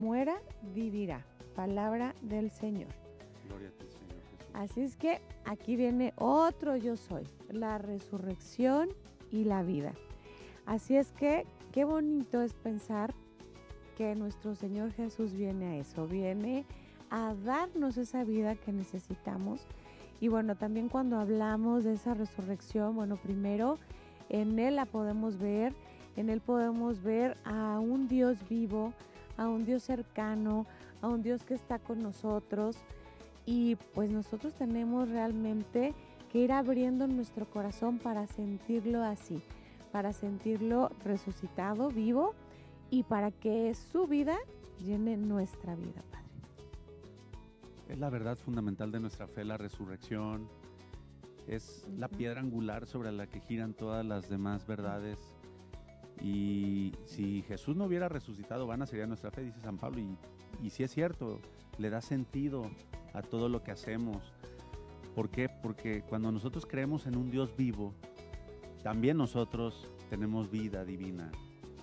muera, vivirá. Palabra del Señor. Gloria a ti, Señor Jesús. Así es que aquí viene otro yo soy, la resurrección y la vida. Así es que qué bonito es pensar que nuestro Señor Jesús viene a eso, viene a darnos esa vida que necesitamos. Y bueno, también cuando hablamos de esa resurrección, bueno, primero en Él la podemos ver, en Él podemos ver a un Dios vivo, a un Dios cercano, a un Dios que está con nosotros. Y pues nosotros tenemos realmente que ir abriendo nuestro corazón para sentirlo así, para sentirlo resucitado, vivo, y para que su vida llene nuestra vida, Padre. Es la verdad fundamental de nuestra fe, la resurrección. Es la piedra angular sobre la que giran todas las demás verdades. Y si Jesús no hubiera resucitado, vana sería nuestra fe, dice San Pablo. Y sí es cierto, le da sentido a todo lo que hacemos. ¿Por qué? Porque cuando nosotros creemos en un Dios vivo, también nosotros tenemos vida divina.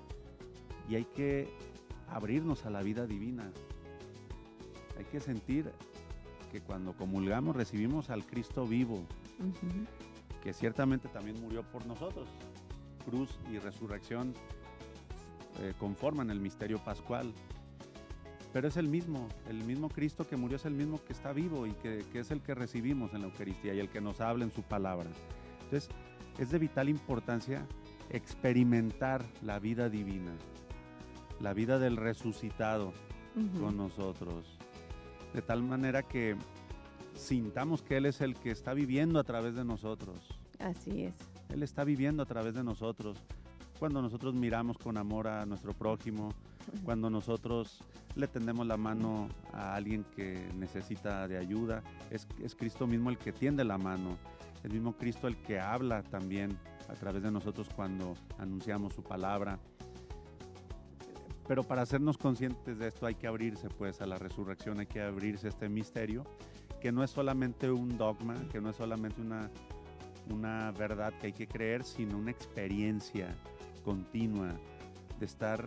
Y hay que abrirnos a la vida divina. Hay que sentir que cuando comulgamos recibimos al Cristo vivo, que ciertamente también murió por nosotros. Cruz y resurrección conforman el misterio pascual. Pero es el mismo Cristo que murió es el mismo que está vivo y que es el que recibimos en la Eucaristía y el que nos habla en su palabra. Entonces, es de vital importancia experimentar la vida divina, la vida del resucitado con nosotros, de tal manera que sintamos que Él es el que está viviendo a través de nosotros. Así es. Él está viviendo a través de nosotros. Cuando nosotros miramos con amor a nuestro prójimo, cuando nosotros le tendemos la mano a alguien que necesita de ayuda, es Cristo mismo el que tiende la mano, el mismo Cristo el que habla también a través de nosotros cuando anunciamos su palabra. Pero para hacernos conscientes de esto hay que abrirse pues a la resurrección, hay que abrirse a este misterio, que no es solamente un dogma, que no es solamente una verdad que hay que creer, sino una experiencia continua de estar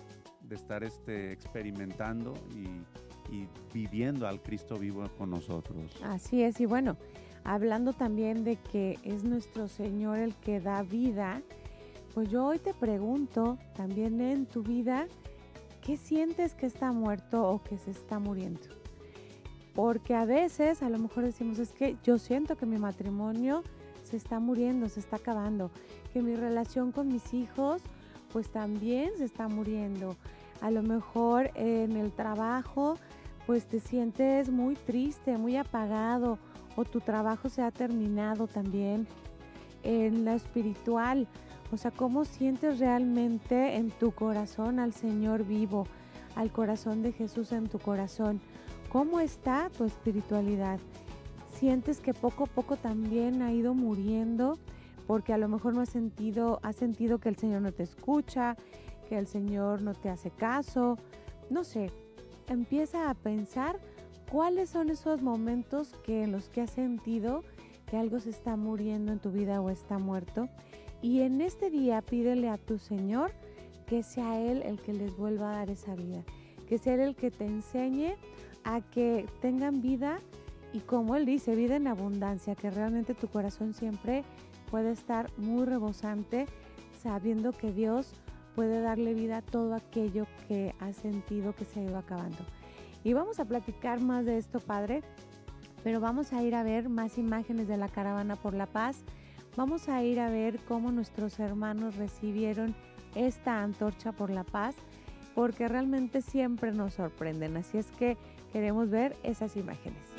experimentando y viviendo al Cristo vivo con nosotros. Así es, y bueno, hablando también de que es nuestro Señor el que da vida, pues yo hoy te pregunto, también en tu vida, ¿qué sientes que está muerto o que se está muriendo? Porque a veces a lo mejor decimos, es que yo siento que mi matrimonio se está muriendo, se está acabando, que mi relación con mis hijos pues también se está muriendo. A lo mejor en el trabajo pues te sientes muy triste, muy apagado, o tu trabajo se ha terminado también. En lo espiritual, o sea, ¿cómo sientes realmente en tu corazón al Señor vivo, al corazón de Jesús en tu corazón? ¿Cómo está tu espiritualidad? ¿Sientes que poco a poco también ha ido muriendo? Porque a lo mejor has sentido que el Señor no te escucha, que el Señor no te hace caso. No sé, empieza a pensar cuáles son esos momentos en los que has sentido que algo se está muriendo en tu vida o está muerto. Y en este día pídele a tu Señor que sea Él el que les vuelva a dar esa vida, que sea Él el que te enseñe a que tengan vida, y como Él dice, vida en abundancia, que realmente tu corazón siempre puede estar muy rebosante, sabiendo que Dios puede darle vida a todo aquello que has sentido que se ha ido acabando. Y vamos a platicar más de esto, Padre, pero vamos a ir a ver más imágenes de la Caravana por la Paz. Vamos a ir a ver cómo nuestros hermanos recibieron esta antorcha por la paz, porque realmente siempre nos sorprenden. Así es que queremos ver esas imágenes.